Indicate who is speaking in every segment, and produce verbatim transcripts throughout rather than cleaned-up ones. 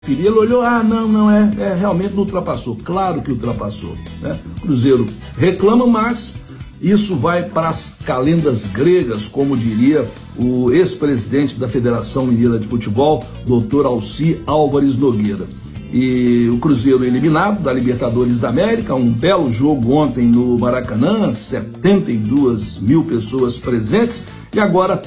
Speaker 1: Ele olhou, ah, não, não, é, é realmente não ultrapassou. Claro que ultrapassou, né? Cruzeiro reclama, mas isso vai para as calendas gregas, como diria o ex-presidente da Federação Mineira de Futebol, doutor Alci Álvares Nogueira. E o Cruzeiro eliminado da Libertadores da América, um belo jogo ontem no Maracanã, setenta e duas mil pessoas presentes, e agora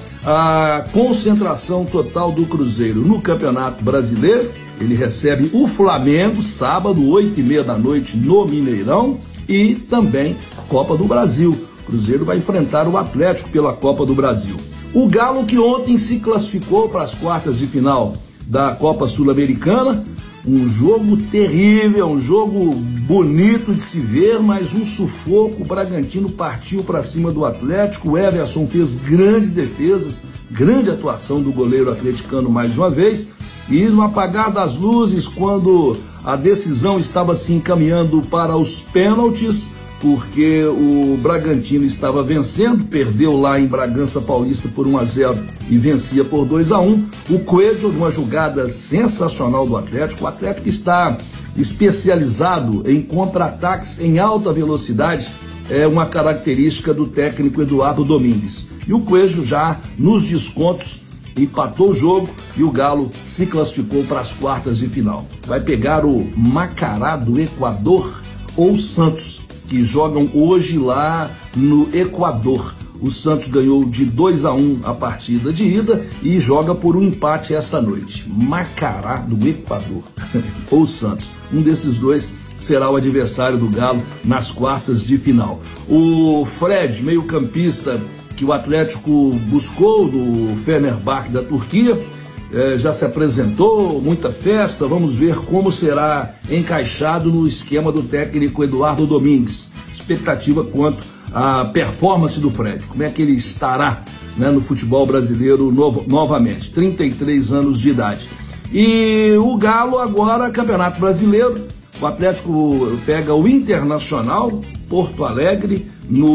Speaker 1: a concentração total do Cruzeiro no Campeonato Brasileiro. Ele recebe o Flamengo sábado, oito e meia da noite no Mineirão, e também a Copa do Brasil. O Cruzeiro vai enfrentar o Atlético pela Copa do Brasil. O Galo, que ontem se classificou para as quartas de final da Copa Sul-Americana, um jogo terrível, um jogo bonito de se ver, mas um sufoco. O Bragantino partiu para cima do Atlético, o Everson fez grandes defesas, grande atuação do goleiro atleticano mais uma vez, e no apagar das luzes, quando a decisão estava se encaminhando para os pênaltis, porque o Bragantino estava vencendo, perdeu lá em Bragança Paulista por um a zero e vencia por dois a um. O Coelho, uma jogada sensacional do Atlético. O Atlético está especializado em contra-ataques em alta velocidade, é uma característica do técnico Eduardo Domingues. E o Coelho já nos descontos empatou o jogo e o Galo se classificou para as quartas de final. Vai pegar o Macará do Equador ou o Santos, que jogam hoje lá no Equador. O Santos ganhou de dois a um a partida de ida e joga por um empate esta noite. Macará do Equador ou o Santos. Um desses dois será o adversário do Galo nas quartas de final. O Fred, meio-campista, que o Atlético buscou do Fenerbahçe da Turquia, eh, já se apresentou, muita festa. Vamos ver como será encaixado no esquema do técnico Eduardo Domingues. Expectativa quanto à performance do Fred, como é que ele estará, né, no futebol brasileiro novo, novamente, trinta e três anos de idade. E o Galo agora, Campeonato Brasileiro, o Atlético pega o Internacional, Porto Alegre,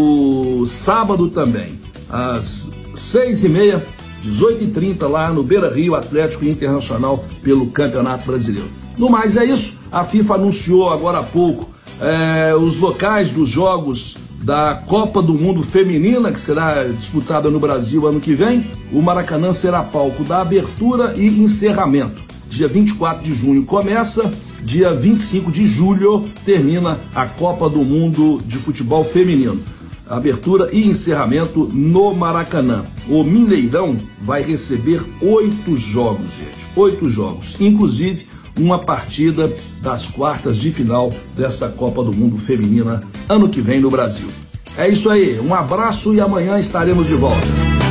Speaker 1: no sábado também, às seis e meia, dezoito e trinta, lá no Beira-Rio, Atlético Internacional pelo Campeonato Brasileiro. No mais é isso, a FIFA anunciou agora há pouco é, os locais dos jogos da Copa do Mundo Feminina, que será disputada no Brasil ano que vem. O Maracanã será palco da abertura e encerramento. Dia vinte e quatro de junho começa, dia vinte e cinco de julho termina a Copa do Mundo de Futebol Feminino. Abertura e encerramento no Maracanã. O Mineirão vai receber oito jogos, gente. Oito jogos. Inclusive uma partida das quartas de final dessa Copa do Mundo Feminina ano que vem no Brasil. É isso aí. Um abraço e amanhã estaremos de volta.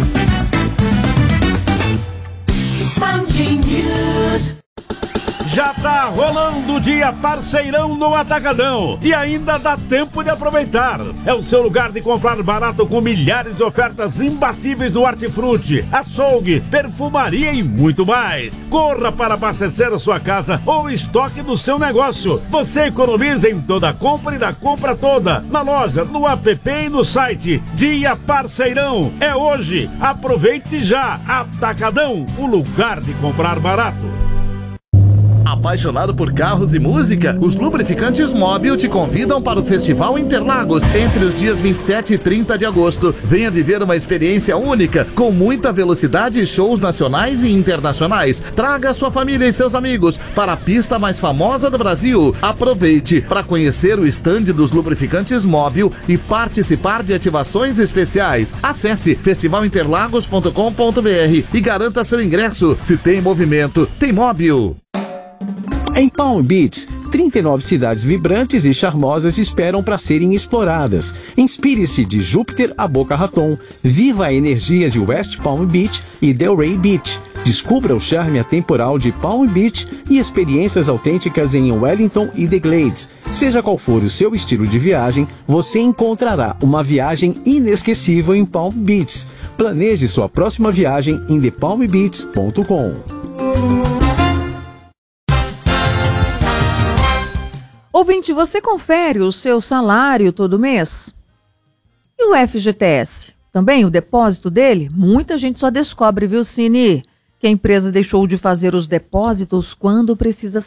Speaker 2: Já tá rolando o dia parceirão no Atacadão e ainda dá tempo de aproveitar. É o seu lugar de comprar barato com milhares de ofertas imbatíveis do Hortifruti, açougue, perfumaria e muito mais. Corra para abastecer a sua casa ou estoque do seu negócio. Você economiza em toda a compra e da compra toda, na loja, no app e no site. Dia parceirão é hoje. Aproveite já. Atacadão, o lugar de comprar barato.
Speaker 3: Apaixonado por carros e música? Os Lubrificantes Móbil te convidam para o Festival Interlagos entre os dias vinte e sete e trinta de agosto. Venha viver uma experiência única, com muita velocidade e shows nacionais e internacionais. Traga sua família e seus amigos para a pista mais famosa do Brasil. Aproveite para conhecer o estande dos Lubrificantes Móbil e participar de ativações especiais. Acesse festival interlagos ponto com ponto br e garanta seu ingresso. Se tem movimento, tem Móbil.
Speaker 4: Em Palm Beach, trinta e nove cidades vibrantes e charmosas esperam para serem exploradas. Inspire-se de Júpiter a Boca Raton. Viva a energia de West Palm Beach e Delray Beach. Descubra o charme atemporal de Palm Beach e experiências autênticas em Wellington e The Glades. Seja qual for o seu estilo de viagem, você encontrará uma viagem inesquecível em Palm Beach. Planeje sua próxima viagem em the palm beach ponto com.
Speaker 5: Ouvinte, você confere o seu salário todo mês? E o F G T S? Também o depósito dele? Muita gente só descobre, viu, Cine? que a empresa deixou de fazer os depósitos quando precisa